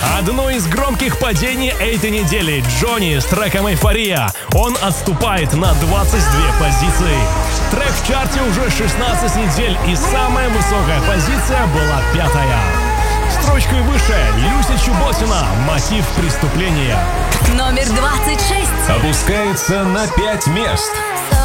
Одно из громких падений этой недели — Джонни с треком «Эйфория». Он отступает на 22 позиции. Трек в чарте уже 16 недель, и самая высокая позиция была 5-я. Строчкой выше Люся Чуботина «Мотив преступления». Номер 26. Опускается на 5 мест.